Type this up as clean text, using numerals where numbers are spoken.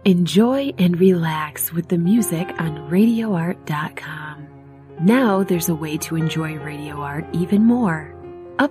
Enjoy and relax with the music on radioart.com. Now there's a way to enjoy Radio Art even more.